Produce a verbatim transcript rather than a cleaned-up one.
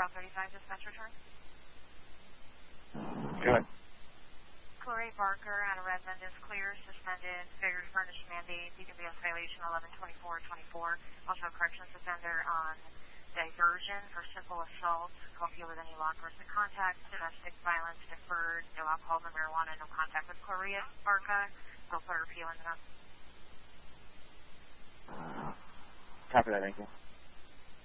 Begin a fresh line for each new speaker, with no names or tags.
South thirty-five, dispatch return.
Go ahead.
Corey Barker out of Redmond is clear, suspended, failure to furnish mandate, D W S violation eleven twenty-four twenty-four. Also corrections offender on diversion for simple assault, coffee with any law enforcement contact, domestic violence deferred, no alcohol, no marijuana, no contact with Corey Barker. Go for appeal and up.
Copy that, thank you.